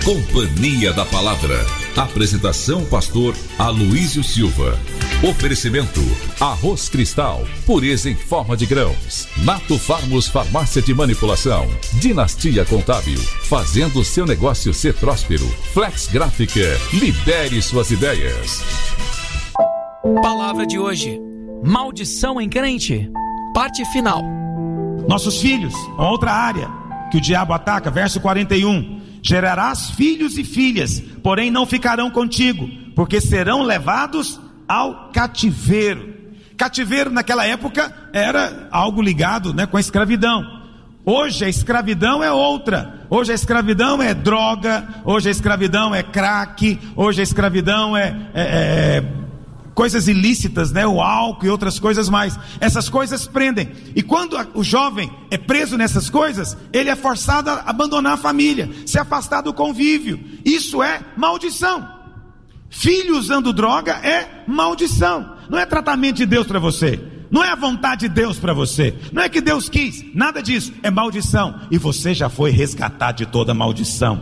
Companhia da Palavra. Apresentação: pastor Aloísio Silva. Oferecimento: Arroz Cristal, pureza em forma de grãos. Nato Farmos, farmácia de manipulação. Dinastia Contábil, fazendo seu negócio ser próspero. Flex Gráfica, lidere suas ideias. Palavra de hoje: maldição em crente. Parte final. Nossos filhos, outra área que o diabo ataca, verso 41. Gerarás filhos e filhas, porém não ficarão contigo, porque serão levados ao cativeiro. Cativeiro naquela época era algo ligado, com a escravidão. Hoje a escravidão é outra. Hoje a escravidão é droga, hoje a escravidão é crack, hoje a escravidão é coisas ilícitas, o álcool e outras coisas mais. Essas coisas prendem. E quando o jovem é preso nessas coisas, ele é forçado a abandonar a família, se afastar do convívio. Isso é maldição. Filho usando droga é maldição. Não é tratamento de Deus para você. Não é a vontade de Deus para você. Não é que Deus quis. Nada disso. É maldição. E você já foi resgatado de toda maldição.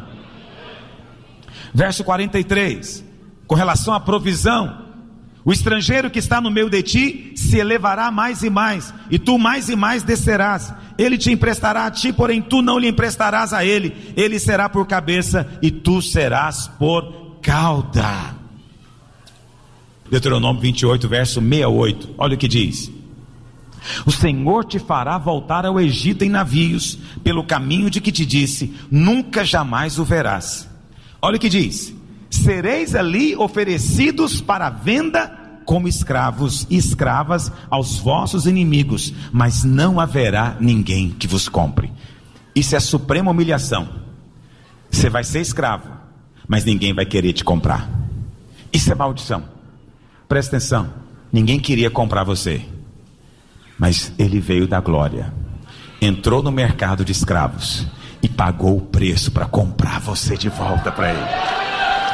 Verso 43. Com relação à provisão: o estrangeiro que está no meio de ti se elevará mais e mais, e tu mais e mais descerás. Ele te emprestará a ti, porém tu não lhe emprestarás a ele. Ele será por cabeça e tu serás por cauda. Deuteronômio 28, verso 68. Olha o que diz: o Senhor te fará voltar ao Egito em navios, pelo caminho de que te disse, nunca jamais o verás. Olha o que diz: sereis ali oferecidos para venda como escravos e escravas aos vossos inimigos, mas não haverá ninguém que vos compre. Isso é a suprema humilhação. Você vai ser escravo, mas ninguém vai querer te comprar. Isso é maldição. Presta atenção: ninguém queria comprar você, mas ele veio da glória, entrou no mercado de escravos e pagou o preço para comprar você de volta para ele.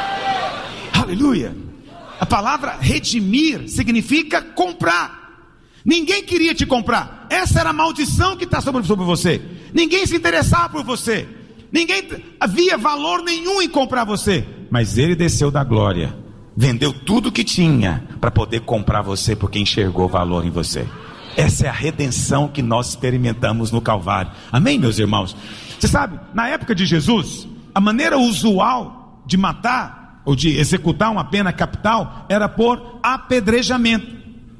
Aleluia. A palavra redimir significa comprar. Ninguém queria te comprar. Essa era a maldição que está sobre você. Ninguém se interessava por você. Ninguém havia valor nenhum em comprar você. Mas ele desceu da glória, vendeu tudo que tinha para poder comprar você, porque enxergou valor em você. Essa é a redenção que nós experimentamos no Calvário. Amém, meus irmãos? Você sabe, na época de Jesus, a maneira usual de matar ou de executar uma pena capital era por apedrejamento.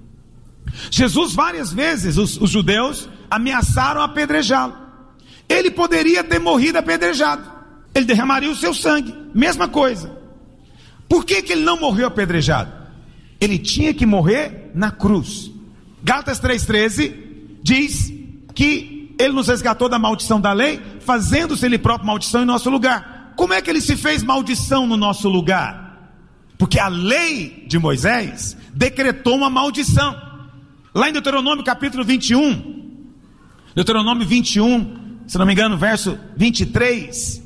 Jesus várias vezes, os judeus ameaçaram apedrejá-lo. Ele poderia ter morrido apedrejado, ele derramaria o seu sangue, mesma coisa. Por que ele não morreu apedrejado? Ele tinha que morrer na cruz. Gálatas 3,13 diz que ele nos resgatou da maldição da lei, fazendo-se ele próprio maldição em nosso lugar. Como é que ele se fez maldição no nosso lugar? Porque a lei de Moisés decretou uma maldição. Lá em Deuteronômio capítulo 21, Deuteronômio 21, se não me engano, verso 23,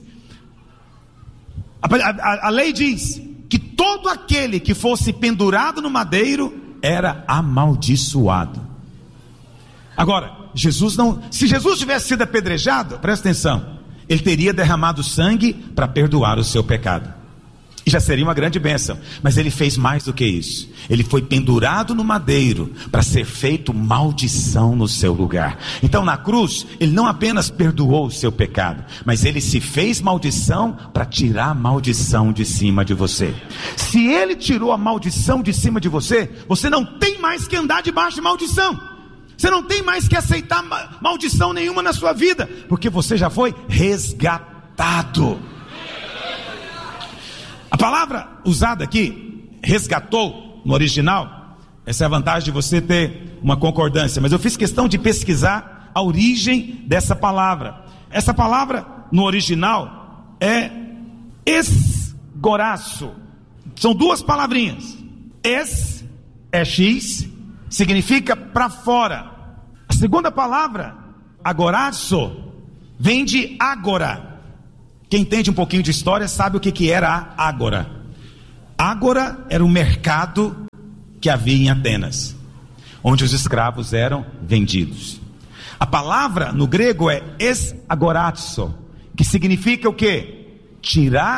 a lei diz que todo aquele que fosse pendurado no madeiro era amaldiçoado. Agora, se Jesus tivesse sido apedrejado, presta atenção, ele teria derramado sangue para perdoar o seu pecado, e já seria uma grande bênção. Mas ele fez mais do que isso. Ele foi pendurado no madeiro para ser feito maldição no seu lugar. Então na cruz, ele não apenas perdoou o seu pecado, mas ele se fez maldição para tirar a maldição de cima de você. Se ele tirou a maldição de cima de você, você não tem mais que andar debaixo de maldição. Você não tem mais que aceitar maldição nenhuma na sua vida, porque você já foi resgatado. A palavra usada aqui, resgatou, no original, essa é a vantagem de você ter uma concordância, mas eu fiz questão de pesquisar a origem dessa palavra. Essa palavra no original é esgoraço. São duas palavrinhas. Es é X, significa para fora. A segunda palavra, agoraço, vem de ágora. Quem entende um pouquinho de história sabe o que era a ágora. Ágora era um mercado que havia em Atenas, onde os escravos eram vendidos. A palavra no grego é esagoratizo, que significa o quê? Tirar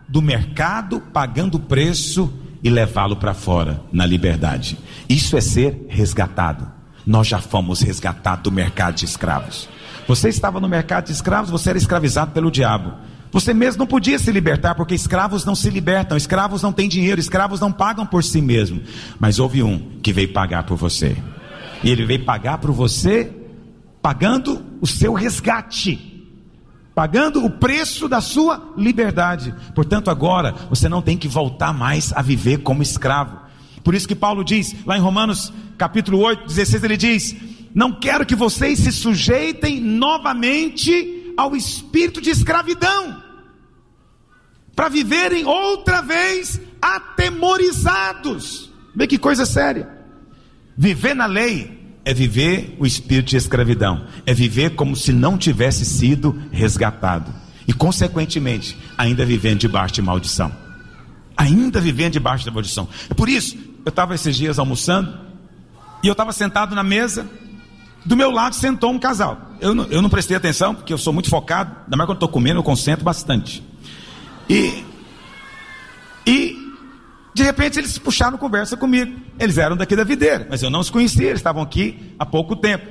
do mercado, pagando o preço e levá-lo para fora, na liberdade. Isso é ser resgatado. Nós já fomos resgatados do mercado de escravos. Você estava no mercado de escravos, você era escravizado pelo diabo. Você mesmo não podia se libertar, porque escravos não se libertam, escravos não têm dinheiro, escravos não pagam por si mesmo. Mas houve um que veio pagar por você. E ele veio pagar por você, pagando o seu resgate, pagando o preço da sua liberdade. Portanto, agora você não tem que voltar mais a viver como escravo. Por isso que Paulo diz, lá em Romanos capítulo 8, 16, ele diz: não quero que vocês se sujeitem novamente ao espírito de escravidão, para viverem outra vez atemorizados. Vê que coisa séria. Viver na lei é viver o espírito de escravidão, é viver como se não tivesse sido resgatado, e consequentemente ainda vivendo debaixo de maldição. Ainda vivendo debaixo da maldição. É por isso, eu estava esses dias almoçando, e eu estava sentado na mesa, do meu lado sentou um casal. Eu não prestei atenção, porque eu sou muito focado, ainda mais quando estou comendo, eu concentro bastante. E de repente eles puxaram conversa comigo. Eles eram daqui da videira, mas eu não os conhecia, eles estavam aqui há pouco tempo.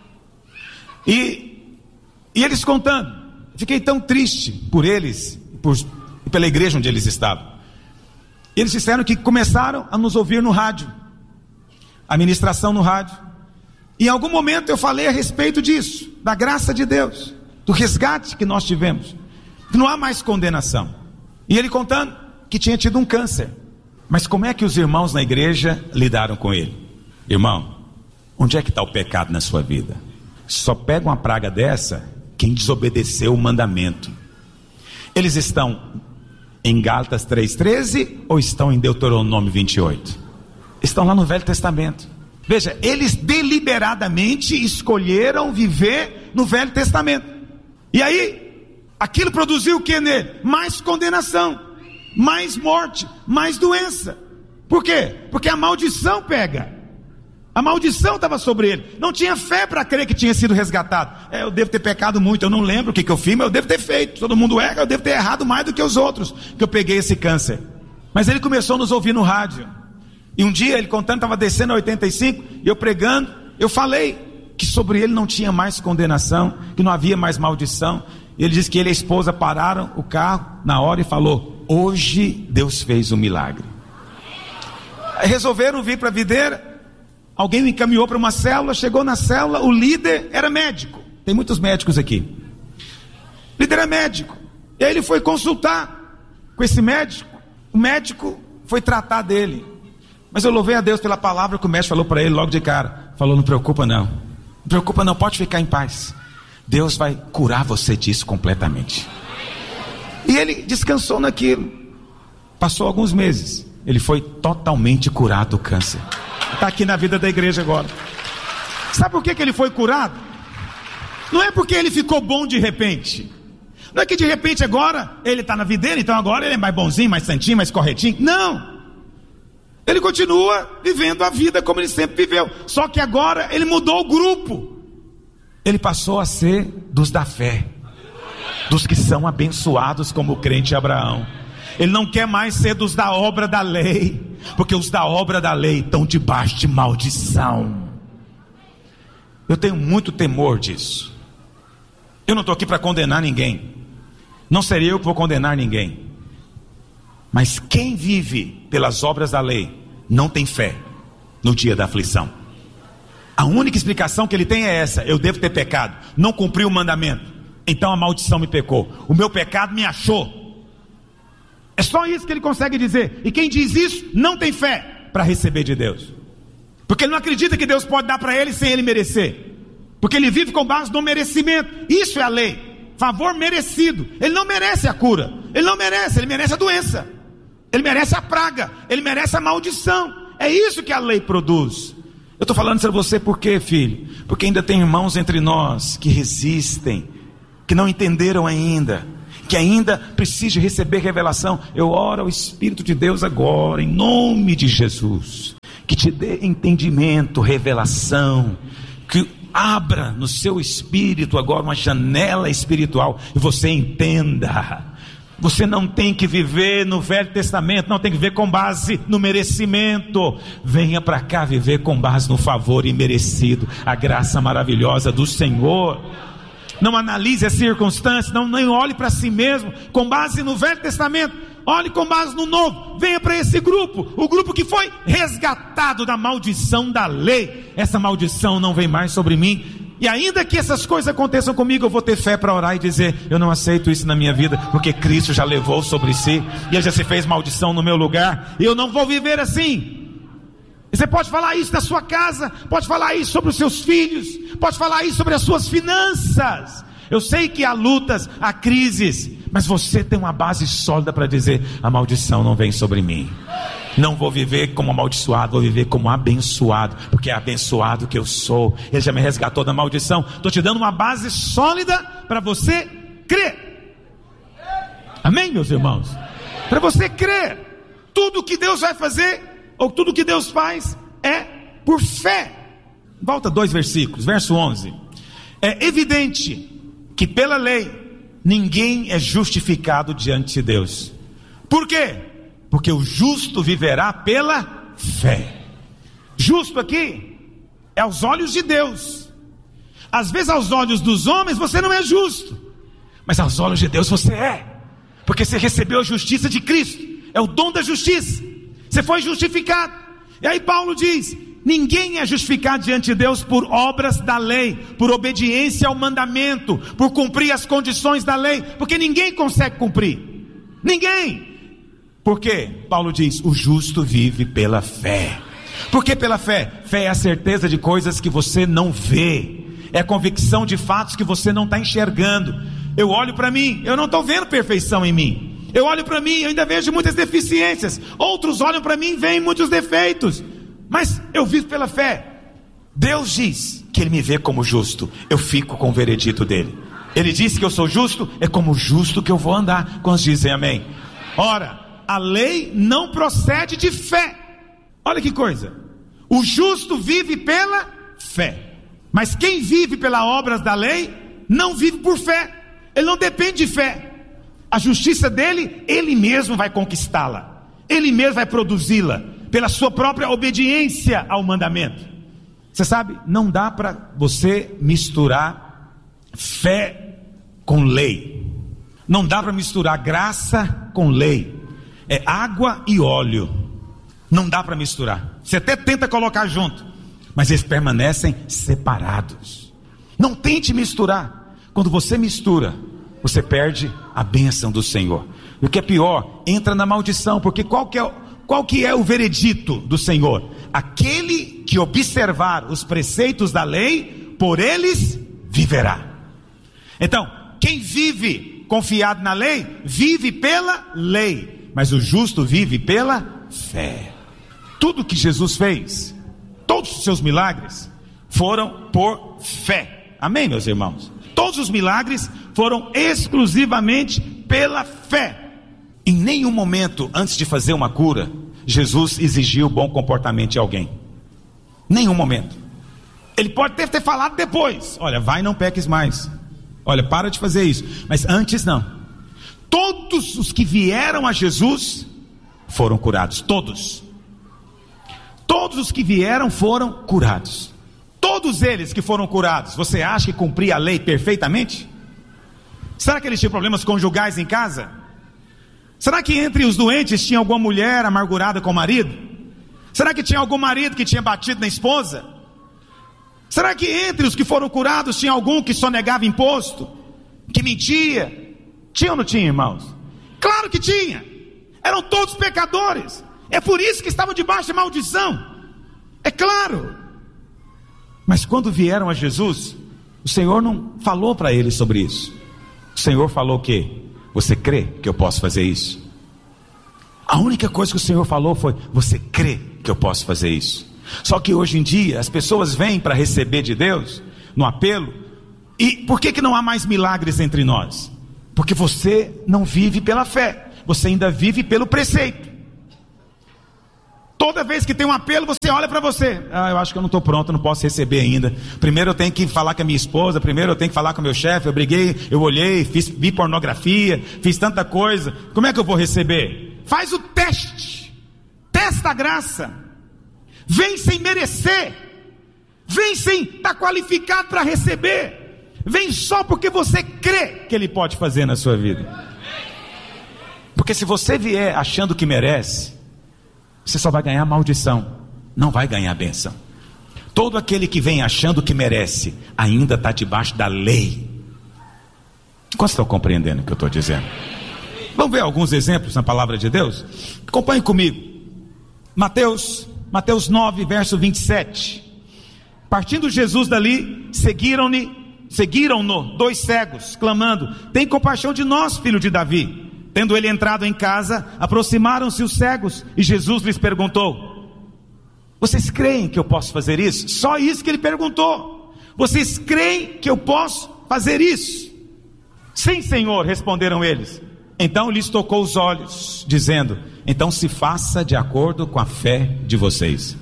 E eles contando, fiquei tão triste por eles e pela igreja onde eles estavam. Eles disseram que começaram a nos ouvir no rádio, a ministração no rádio. E em algum momento eu falei a respeito disso, da graça de Deus, do resgate que nós tivemos, que não há mais condenação. E ele contando que tinha tido um câncer. Mas como é que os irmãos na igreja lidaram com ele? Irmão, onde é que está o pecado na sua vida? Só pega uma praga dessa quem desobedeceu o mandamento. Eles estão em Gálatas 3,13 ou estão em Deuteronômio 28? Estão lá no Velho Testamento. Veja, eles deliberadamente escolheram viver no Velho Testamento. E aí, aquilo produziu o que nele? Mais condenação, mais morte, mais doença. Por quê? Porque a maldição pega. A maldição estava sobre ele. Não tinha fé para crer que tinha sido resgatado. Eu devo ter pecado muito, eu não lembro o que eu fiz, mas eu devo ter feito. Todo mundo erra, eu devo ter errado mais do que os outros, que eu peguei esse câncer. Mas ele começou a nos ouvir no rádio. E um dia ele contando, estava descendo a 85, e eu pregando, eu falei que sobre ele não tinha mais condenação, que não havia mais maldição. E ele disse que ele e a esposa pararam o carro na hora e falou: hoje Deus fez um milagre. Aí resolveram vir para a videira. Alguém me encaminhou para uma célula. Chegou na célula, o líder era médico. Tem muitos médicos aqui. O líder é médico. E aí ele foi consultar com esse médico. O médico foi tratar dele. Mas eu louvei a Deus pela palavra que o médico falou para ele logo de cara. Falou: não preocupa não. Não preocupa não, pode ficar em paz. Deus vai curar você disso completamente. E ele descansou naquilo. Passou alguns meses. Ele foi totalmente curado do câncer. Está aqui na vida da igreja agora. Sabe por que ele foi curado? Não é porque ele ficou bom de repente. Não é que de repente agora ele está na vida dele, então agora ele é mais bonzinho, mais santinho, mais corretinho. Não. Ele continua vivendo a vida como ele sempre viveu. Só que agora ele mudou o grupo. Ele passou a ser dos da fé, dos que são abençoados como o crente Abraão. Ele não quer mais ser dos da obra da lei, porque os da obra da lei estão debaixo de maldição. Eu tenho muito temor disso. Eu não estou aqui para condenar ninguém. Não seria eu que vou condenar ninguém. Mas quem vive pelas obras da lei não tem fé no dia da aflição. A única explicação que ele tem é essa: eu devo ter pecado, não cumpri o mandamento, então a maldição me pecou, o meu pecado me achou. É só isso que ele consegue dizer. E quem diz isso não tem fé para receber de Deus, porque ele não acredita que Deus pode dar para ele sem ele merecer, porque ele vive com base no merecimento. Isso é a lei, favor merecido. Ele não merece a cura, ele não merece, ele merece a doença, ele merece a praga, ele merece a maldição. É isso que a lei produz. Eu estou falando isso a você por quê, filho? Porque ainda tem irmãos entre nós que resistem, que não entenderam ainda, que ainda precisam receber revelação. Eu oro ao Espírito de Deus agora, em nome de Jesus, que te dê entendimento, revelação, que abra no seu espírito agora uma janela espiritual, e você entenda Você não tem que viver no Velho Testamento, não tem que viver com base no merecimento. Venha para cá viver com base no favor imerecido, a graça maravilhosa do Senhor. Não analise as circunstâncias, nem olhe para si mesmo com base no Velho Testamento, olhe com base no Novo. Venha para esse grupo, o grupo que foi resgatado da maldição da lei. Essa maldição não vem mais sobre mim. E ainda que essas coisas aconteçam comigo, eu vou ter fé para orar e dizer: eu não aceito isso na minha vida, porque Cristo já levou sobre si, e Ele já se fez maldição no meu lugar, e eu não vou viver assim. E você pode falar isso na sua casa, pode falar isso sobre os seus filhos, pode falar isso sobre as suas finanças. Eu sei que há lutas, há crises, mas você tem uma base sólida para dizer: a maldição não vem sobre mim. Não vou viver como amaldiçoado, vou viver como abençoado, porque é abençoado que eu sou. Ele já me resgatou da maldição. Estou te dando uma base sólida para você crer. Amém, meus irmãos? Para você crer. Tudo que Deus vai fazer, ou tudo que Deus faz, é por fé. Volta 2 versículos, verso 11. É evidente que pela lei ninguém é justificado diante de Deus. Por quê? Porque o justo viverá pela fé. Justo aqui é aos olhos de Deus. Às vezes aos olhos dos homens você não é justo, mas aos olhos de Deus você é, porque você recebeu a justiça de Cristo. É o dom da justiça. Você foi justificado. E aí Paulo diz: ninguém é justificado diante de Deus por obras da lei, por obediência ao mandamento, por cumprir as condições da lei, porque ninguém consegue cumprir. Ninguém. Por quê? Paulo diz: o justo vive pela fé. Por que pela fé? Fé é a certeza de coisas que você não vê, é a convicção de fatos que você não está enxergando. Eu olho para mim, eu não estou vendo perfeição em mim. Eu olho para mim, eu ainda vejo muitas deficiências. Outros olham para mim e veem muitos defeitos, mas eu vivo pela fé. Deus diz que Ele me vê como justo, eu fico com o veredito dele. Ele disse que eu sou justo, é como justo que eu vou andar. Quantos dizem amém? Ora, a lei não procede de fé. Olha que coisa. O justo vive pela fé, mas quem vive pelas obras da lei não vive por fé. Ele não depende de fé. A justiça dele, ele mesmo vai conquistá-la, ele mesmo vai produzi-la pela sua própria obediência ao mandamento. Você sabe, não dá para você misturar fé com lei. Não dá para misturar graça com lei. É água e óleo. Não dá para misturar. Você até tenta colocar junto, mas eles permanecem separados. Não tente misturar. Quando você mistura, você perde a bênção do Senhor. E o que é pior, entra na maldição. Porque qual que é o veredito do Senhor? Aquele que observar os preceitos da lei, por eles viverá. Então, quem vive confiado na lei, vive pela lei. Mas o justo vive pela fé. Tudo que Jesus fez, todos os seus milagres, foram por fé. Amém, meus irmãos? Todos os milagres foram exclusivamente pela fé. Em nenhum momento, antes de fazer uma cura, Jesus exigiu bom comportamento de alguém. Nenhum momento. Ele pode ter falado depois: olha, vai e não peques mais. Olha, para de fazer isso. Mas antes não. Todos os que vieram a Jesus foram curados. Todos os que vieram foram curados. Todos eles que foram curados, você acha que cumpria a lei perfeitamente? Será que eles tinham problemas conjugais em casa? Será que entre os doentes tinha alguma mulher amargurada com o marido? Será que tinha algum marido que tinha batido na esposa? Será que entre os que foram curados tinha algum que sonegava imposto, que mentia? Tinha ou não tinha, irmãos? Claro que tinha. Eram todos pecadores. É por isso que estavam debaixo de maldição. É claro. Mas quando vieram a Jesus, o Senhor não falou para eles sobre isso. O Senhor falou o quê? Você crê que eu posso fazer isso? A única coisa que o Senhor falou foi: você crê que eu posso fazer isso? Só que hoje em dia as pessoas vêm para receber de Deus no apelo. E por que não há mais milagres entre nós? Porque você não vive pela fé, você ainda vive pelo preceito. Toda vez que tem um apelo, você olha para você. Eu acho que eu não estou pronto, não posso receber ainda. Primeiro eu tenho que falar com a minha esposa, primeiro eu tenho que falar com o meu chefe. Eu briguei, eu olhei, vi pornografia, fiz tanta coisa. Como é que eu vou receber? Faz o teste. Testa a graça. Vem sem merecer. Vem sem estar qualificado para receber. Vem só porque você crê que Ele pode fazer na sua vida. Porque se você vier achando que merece, você só vai ganhar maldição, não vai ganhar bênção. Todo aquele que vem achando que merece, ainda está debaixo da lei. Quantos estão compreendendo o que eu estou dizendo? Vamos ver alguns exemplos na palavra de Deus? Acompanhe comigo. Mateus 9, verso 27. Partindo Jesus dali, seguiram-no 2 cegos, clamando: tem compaixão de nós, filho de Davi. Tendo ele entrado em casa, aproximaram-se os cegos, e Jesus lhes perguntou: vocês creem que eu posso fazer isso? Só isso que ele perguntou. Vocês creem que eu posso fazer isso? Sim, Senhor, responderam eles. Então lhes tocou os olhos, dizendo: então se faça de acordo com a fé de vocês.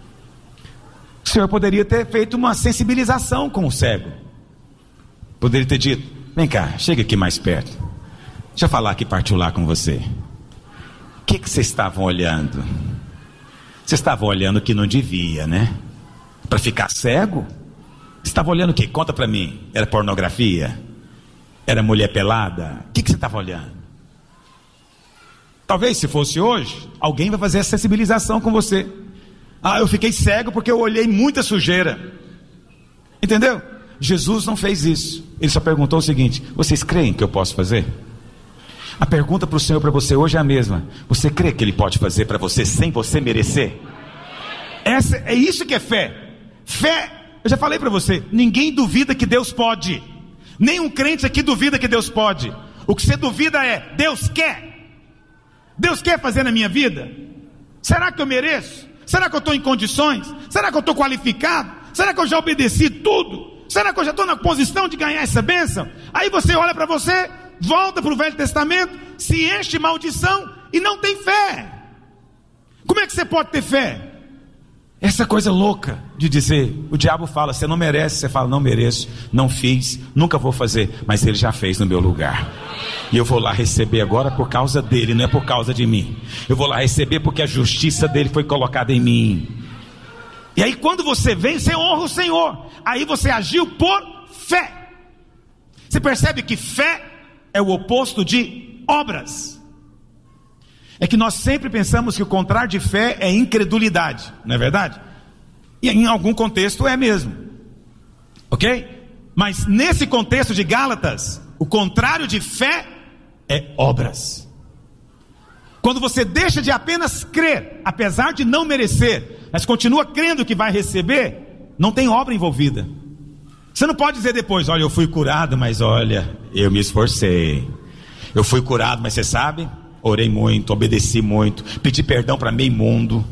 O Senhor poderia ter feito uma sensibilização com o cego. Poderia ter dito: vem cá, chega aqui mais perto. Deixa eu falar aqui particular com você. O que vocês estavam olhando? Vocês estavam olhando o que não devia, né? Para ficar cego? Você estava olhando o quê? Conta para mim. Era pornografia? Era mulher pelada? O que você estava olhando? Talvez se fosse hoje, alguém vai fazer a sensibilização com você. Eu fiquei cego porque eu olhei muita sujeira. Entendeu? Jesus não fez isso. Ele só perguntou o seguinte: vocês creem que eu posso fazer? A pergunta para o Senhor, para você hoje é a mesma. Você crê que Ele pode fazer para você sem você merecer? É isso que é fé. Fé, eu já falei para você, ninguém duvida que Deus pode. Nenhum crente aqui duvida que Deus pode. O que você duvida é: Deus quer. Deus quer fazer na minha vida? Será que eu mereço? Será que eu estou em condições? Será que eu estou qualificado? Será que eu já obedeci tudo? Será que eu já estou na posição de ganhar essa bênção? Aí você olha para você, volta para o Velho Testamento, se enche de maldição e não tem fé. Como é que você pode ter fé? Essa coisa louca de dizer, o diabo fala: você não merece. Você fala: não mereço, não fiz, nunca vou fazer. Mas Ele já fez no meu lugar, e eu vou lá receber agora por causa dele, não é por causa de mim. Eu vou lá receber porque a justiça dele foi colocada em mim. E aí quando você vem, você honra o Senhor. Aí você agiu por fé. Você percebe que fé é o oposto de obras. É que nós sempre pensamos que o contrário de fé é incredulidade, não é verdade? E em algum contexto é mesmo, ok? Mas nesse contexto de Gálatas, o contrário de fé é obras. Quando você deixa de apenas crer, apesar de não merecer, mas continua crendo que vai receber, não tem obra envolvida. Você não pode dizer depois: olha, eu fui curado, mas olha, eu me esforcei. Eu fui curado, mas você sabe, orei muito, obedeci muito, pedi perdão para meio mundo.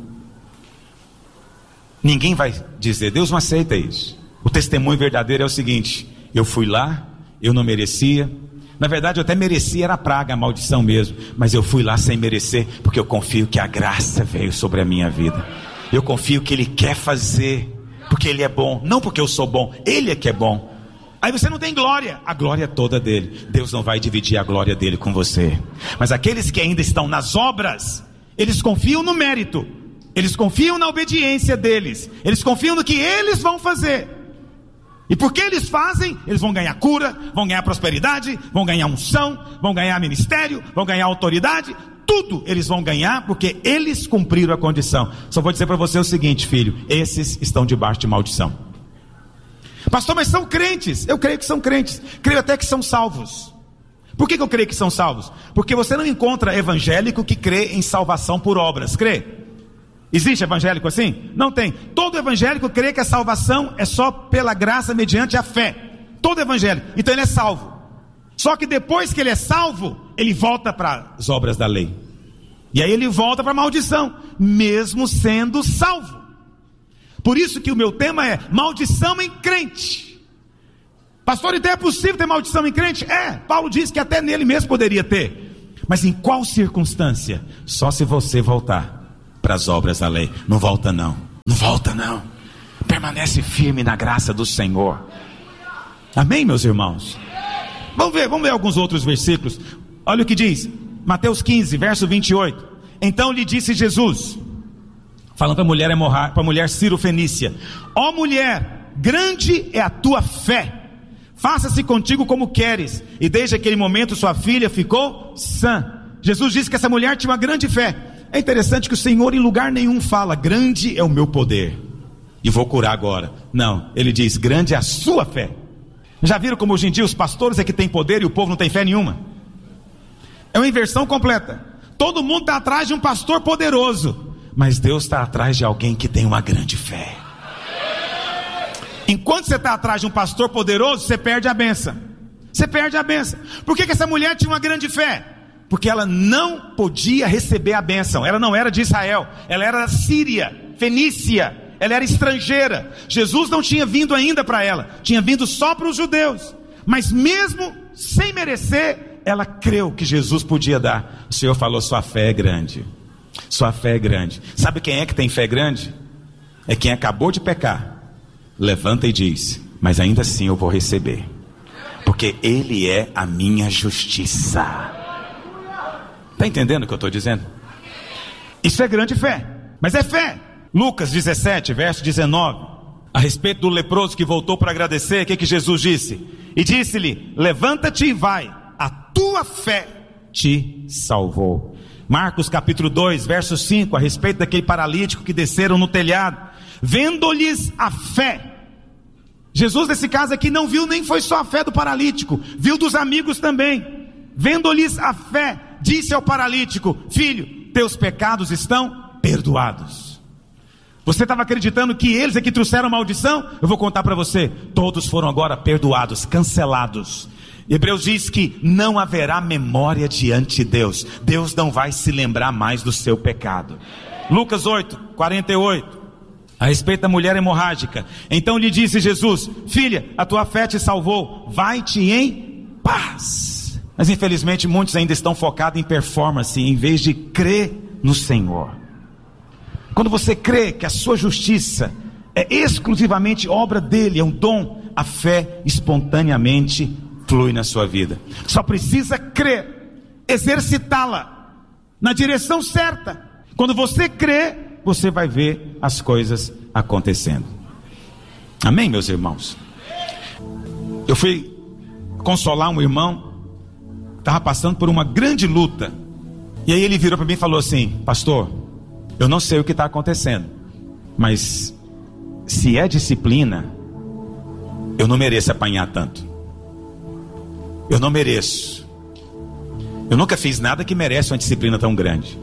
Ninguém vai dizer, Deus não aceita isso. O testemunho verdadeiro é o seguinte: eu fui lá, eu não merecia. Na verdade eu até merecia, era a praga, a maldição mesmo. Mas eu fui lá sem merecer, porque eu confio que a graça veio sobre a minha vida. Eu confio que Ele quer fazer, porque Ele é bom, não porque eu sou bom, Ele é que é bom. Aí você não tem glória, a glória é toda dele. Deus não vai dividir a glória dele com você. Mas aqueles que ainda estão nas obras, eles confiam no mérito, eles confiam na obediência deles, eles confiam no que eles vão fazer. E porque eles fazem, eles vão ganhar cura, vão ganhar prosperidade, vão ganhar unção, vão ganhar ministério, vão ganhar autoridade. Tudo eles vão ganhar porque eles cumpriram a condição. Só vou dizer para você o seguinte, filho: esses estão debaixo de maldição. Pastor, mas são crentes. Eu creio que são crentes, creio até que são salvos. Por que eu creio que são salvos? Porque você não encontra evangélico que crê em salvação por obras. Crê? Existe evangélico assim? Não tem. Todo evangélico crê que a salvação é só pela graça mediante a fé. Todo evangélico, então ele é salvo. Só que depois que ele é salvo, ele volta para as obras da lei. E aí ele volta para a maldição, mesmo sendo salvo. Por isso que o meu tema é maldição em crente. Pastor, então é possível ter maldição em crente? Paulo diz que até nele mesmo poderia ter. Mas em qual circunstância? Só se você voltar para as obras da lei. Não volta não, não volta não. Permanece firme na graça do Senhor. Amém, meus irmãos? Vamos ver alguns outros versículos. Olha o que diz, Mateus 15, verso 28. Então lhe disse Jesus, falando para a mulher Ciro-fenícia: ó mulher, grande é a tua fé, faça-se contigo como queres. E desde aquele momento sua filha ficou sã. Jesus disse que essa mulher tinha uma grande fé. É interessante que o Senhor em lugar nenhum fala: grande é o meu poder e vou curar agora. Não, ele diz: grande é a sua fé. Já viram como hoje em dia os pastores é que tem poder e o povo não tem fé nenhuma? É uma inversão completa. Todo mundo está atrás de um pastor poderoso, mas Deus está atrás de alguém que tem uma grande fé. Enquanto você está atrás de um pastor poderoso, você perde a bênção. Você perde a bênção. Por que essa mulher tinha uma grande fé? Porque ela não podia receber a bênção. Ela não era de Israel, ela era da Síria, Fenícia. Ela era estrangeira. Jesus não tinha vindo ainda para ela, tinha vindo só para os judeus. Mas mesmo sem merecer, ela creu que Jesus podia dar. O Senhor falou: sua fé é grande. Sua fé é grande. Sabe quem é que tem fé grande? É quem acabou de pecar. Levanta e diz: mas ainda assim eu vou receber, porque Ele é a minha justiça. Está entendendo o que eu estou dizendo? Isso é grande fé, mas é fé. Lucas 17, verso 19, a respeito do leproso que voltou para agradecer, o que Jesus disse? E disse-lhe: levanta-te e vai, a tua fé te salvou. Marcos capítulo 2, verso 5, a respeito daquele paralítico que desceram no telhado, vendo-lhes a fé. Jesus nesse caso aqui não viu nem foi só a fé do paralítico, viu dos amigos também. Vendo-lhes a fé, disse ao paralítico: filho, teus pecados estão perdoados. Você estava acreditando que eles é que trouxeram maldição? Eu vou contar para você, todos foram agora perdoados, cancelados. Hebreus diz que não haverá memória diante de Deus. Deus não vai se lembrar mais do seu pecado. Lucas 8, 48, a respeito da mulher hemorrágica. Então lhe disse Jesus: filha, a tua fé te salvou, vai-te em paz. Mas infelizmente muitos ainda estão focados em performance, em vez de crer no Senhor. Quando você crê que a sua justiça é exclusivamente obra dele, é um dom, a fé espontaneamente flui na sua vida. Só precisa crer, exercitá-la na direção certa. Quando você crê, você vai ver as coisas acontecendo. Amém, meus irmãos? Eu fui consolar um irmão, estava passando por uma grande luta. E aí ele virou para mim e falou assim: pastor, eu não sei o que está acontecendo, mas se é disciplina, eu não mereço apanhar tanto. Eu não mereço. Eu nunca fiz nada que merece uma disciplina tão grande.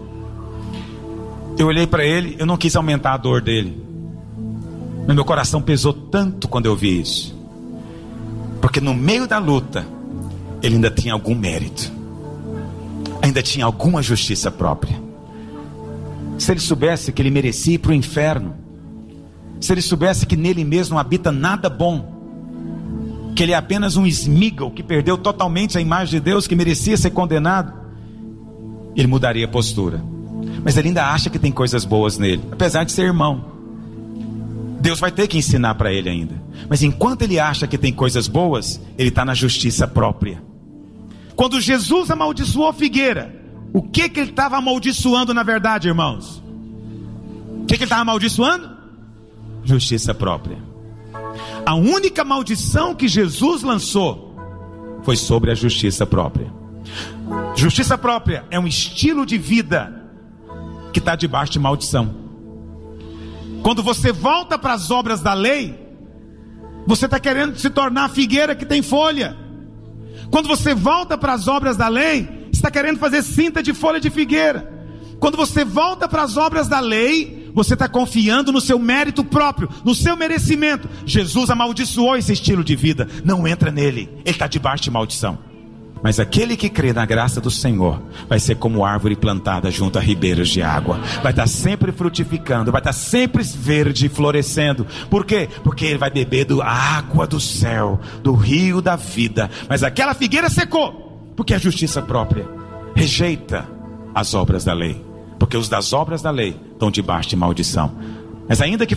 Eu olhei para ele, eu não quis aumentar a dor dele, mas meu coração pesou tanto quando eu vi isso, porque no meio da luta ele ainda tinha algum mérito, ainda tinha alguma justiça própria. Se ele soubesse que ele merecia ir para o inferno, se ele soubesse que nele mesmo não habita nada bom, que ele é apenas um esmígal que perdeu totalmente a imagem de Deus, que merecia ser condenado, ele mudaria a postura. Mas ele ainda acha que tem coisas boas nele, apesar de ser irmão. Deus vai ter que ensinar para ele ainda. Mas enquanto ele acha que tem coisas boas, ele está na justiça própria. Quando Jesus amaldiçoou a figueira, o que ele estava amaldiçoando na verdade, irmãos? O que ele estava amaldiçoando? Justiça própria. A única maldição que Jesus lançou foi sobre a justiça própria. Justiça própria é um estilo de vida que está debaixo de maldição. Quando você volta para as obras da lei, você está querendo se tornar a figueira que tem folha. Quando você volta para as obras da lei, está querendo fazer cinta de folha de figueira. Quando você volta para as obras da lei, você está confiando no seu mérito próprio, no seu merecimento. Jesus amaldiçoou esse estilo de vida, não entra nele, ele está debaixo de maldição. Mas aquele que crê na graça do Senhor vai ser como árvore plantada junto a ribeiros de água, vai estar sempre frutificando, vai estar sempre verde e florescendo. Por quê? Porque ele vai beber da água do céu, do rio da vida. Mas aquela figueira secou, porque a justiça própria rejeita as obras da lei, porque os das obras da lei estão debaixo de maldição. Mas ainda que